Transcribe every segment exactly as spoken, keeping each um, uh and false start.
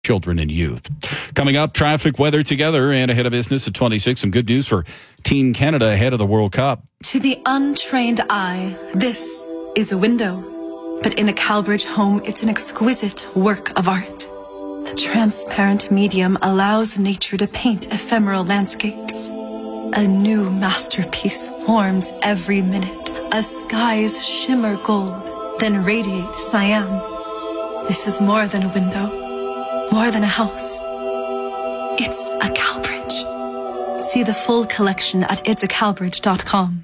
children and youth. Coming up, traffic, weather together, and ahead of business at twenty-six. Some good news for Team Canada ahead of the World Cup. To the untrained eye, this is a window. But in a Calbridge home, it's an exquisite work of art. The transparent medium allows nature to paint ephemeral landscapes. A new masterpiece forms every minute as skies shimmer gold, then radiate cyan. This is more than a window. More than a house. It's a Calbridge. See the full collection at its a calbridge dot com.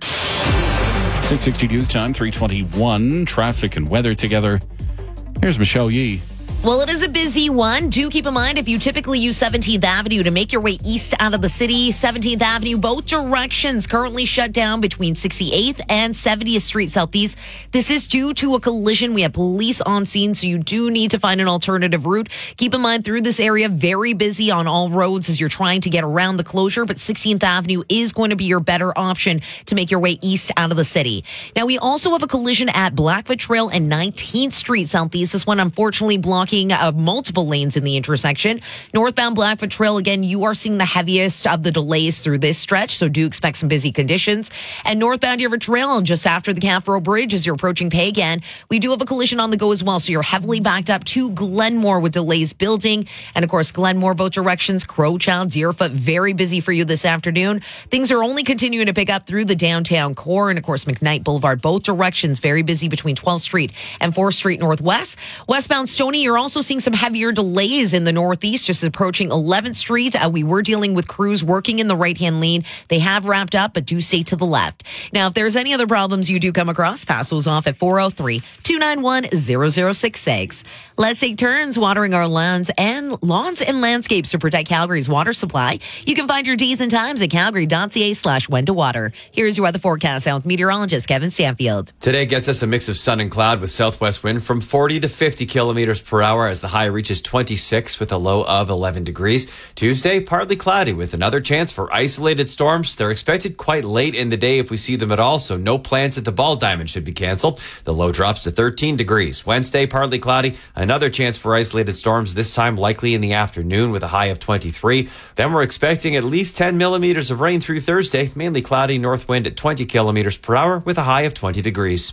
six sixty News Time, three twenty-one. Traffic and weather together. Here's Michelle Yee. Well, it is a busy one. Do keep in mind, if you typically use seventeenth Avenue to make your way east out of the city, seventeenth Avenue, both directions currently shut down between sixty-eighth and seventieth Street Southeast. This is due to a collision. We have police on scene, so you do need to find an alternative route. Keep in mind, through this area, very busy on all roads as you're trying to get around the closure, but sixteenth Avenue is going to be your better option to make your way east out of the city. Now, we also have a collision at Blackfoot Trail and nineteenth Street Southeast. This one, unfortunately, blocking Uh, multiple lanes in the intersection. Northbound Blackfoot Trail, again, you are seeing the heaviest of the delays through this stretch, so do expect some busy conditions. And northbound River Trail, just after the Caffaro Bridge, as you're approaching Pagan, we do have a collision on the go as well, so you're heavily backed up to Glenmore with delays building. And of course, Glenmore, both directions, Crowchild, Deerfoot, very busy for you this afternoon. Things are only continuing to pick up through the downtown core, and of course, McKnight Boulevard, both directions, very busy between twelfth Street and fourth Street Northwest. Westbound Stony, you're also seeing some heavier delays in the northeast, just approaching eleventh Street. Uh, we were dealing with crews working in the right-hand lane. They have wrapped up, but do stay to the left. Now, if there's any other problems you do come across, pass those off at four oh three, two nine one, zero zero six six. Let's take turns watering our lawns and lawns and landscapes to protect Calgary's water supply. You can find your days and times at calgary.ca slash when to water. Here's your weather forecast out with meteorologist Kevin Stanfield. Today gets us a mix of sun and cloud with southwest wind from forty to fifty kilometers per hour as the high reaches twenty-six with a low of eleven degrees. Tuesday, partly cloudy with another chance for isolated storms. They're expected quite late in the day if we see them at all, so no plans at the Ball Diamond should be canceled. The low drops to thirteen degrees. Wednesday, partly cloudy. Another chance for isolated storms, this time likely in the afternoon with a high of twenty-three. Then we're expecting at least ten millimeters of rain through Thursday. Mainly cloudy, north wind at twenty kilometers per hour with a high of twenty degrees.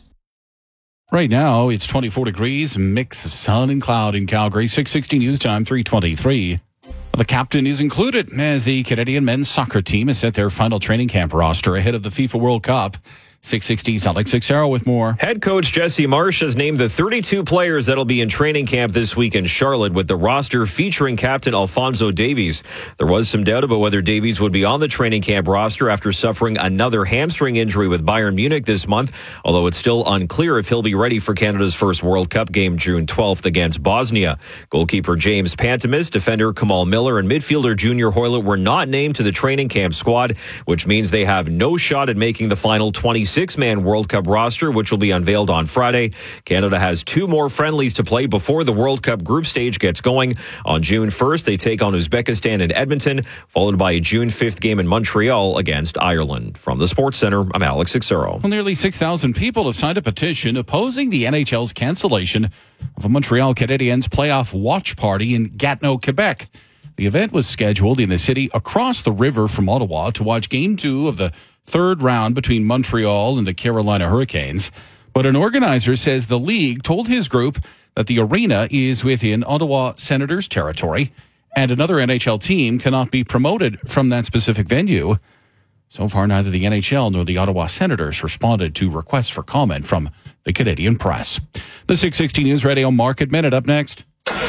Right now, it's twenty-four degrees, mix of sun and cloud in Calgary. six sixty News Time, three twenty-three. The captain is included as the Canadian men's soccer team has set their final training camp roster ahead of the FIFA World Cup. six sixty's Alex Sixero with more. Head coach Jesse Marsh has named the thirty-two players that'll be in training camp this week in Charlotte, with the roster featuring captain Alphonso Davies. There was some doubt about whether Davies would be on the training camp roster after suffering another hamstring injury with Bayern Munich this month, although it's still unclear if he'll be ready for Canada's first World Cup game June twelfth against Bosnia. Goalkeeper James Pantemis, defender Kamal Miller, and midfielder Junior Hoylett were not named to the training camp squad, which means they have no shot at making the final twenty-six man World Cup roster, which will be unveiled on Friday. Canada has two more friendlies to play before the World Cup group stage gets going. On June first, they take on Uzbekistan in Edmonton, followed by a June fifth game in Montreal against Ireland. From the Sports Center, I'm Alex Sixero. Well, nearly six thousand people have signed a petition opposing the N H L's cancellation of a Montreal Canadiens playoff watch party in Gatineau, Quebec. The event was scheduled in the city across the river from Ottawa to watch Game two of the third round between Montreal and the Carolina Hurricanes. But an organizer says the league told his group that the arena is within Ottawa Senators' territory and another N H L team cannot be promoted from that specific venue. So far, neither the N H L nor the Ottawa Senators responded to requests for comment from the Canadian press. The six sixty News Radio Market Minute up next.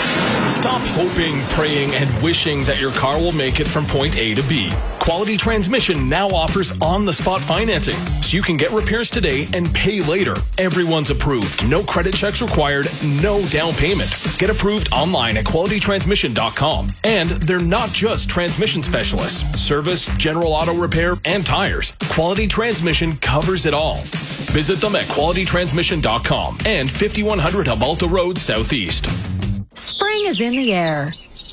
Stop hoping, praying, and wishing that your car will make it from point A to B. Quality Transmission now offers on-the-spot financing, so you can get repairs today and pay later. Everyone's approved. No credit checks required, no down payment. Get approved online at quality transmission dot com. And they're not just transmission specialists. Service, general auto repair, and tires. Quality Transmission covers it all. Visit them at quality transmission dot com and fifty-one hundred Hubalta Road Southeast. Spring is in the air.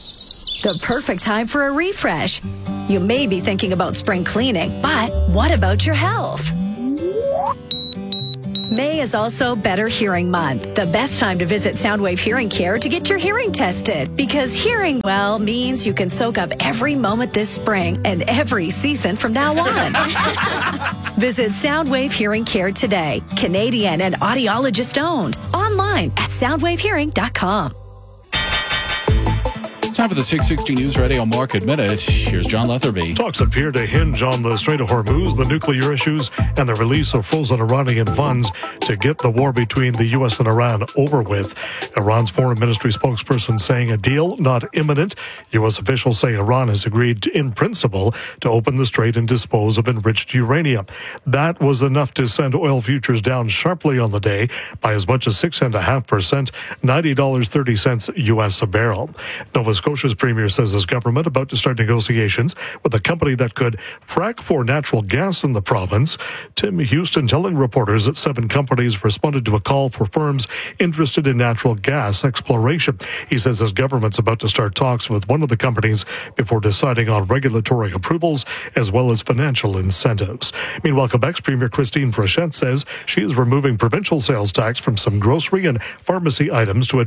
The perfect time for a refresh. You may be thinking about spring cleaning, but what about your health? May is also Better Hearing Month, the best time to visit Soundwave Hearing Care to get your hearing tested. Because hearing well means you can soak up every moment this spring and every season from now on. Visit Soundwave Hearing Care today. Canadian and audiologist owned. Online at soundwave hearing dot com. Time for the six sixty News Radio Market Minute. Here's John Leatherby. Talks appear to hinge on the Strait of Hormuz, the nuclear issues, and the release of frozen Iranian funds to get the war between the U S and Iran over with. Iran's foreign ministry spokesperson saying a deal not imminent. U S officials say Iran has agreed in principle to open the strait and dispose of enriched uranium. That was enough to send oil futures down sharply on the day by as much as six point five percent, ninety dollars and thirty cents U S a barrel. Nova Scotia's premier says his government about to start negotiations with a company that could frack for natural gas in the province. Tim Houston telling reporters that seven companies responded to a call for firms interested in natural gas exploration. He says his government's about to start talks with one of the companies before deciding on regulatory approvals as well as financial incentives. Meanwhile, Quebec's Premier Christine Frechette says she is removing provincial sales tax from some grocery and pharmacy items to address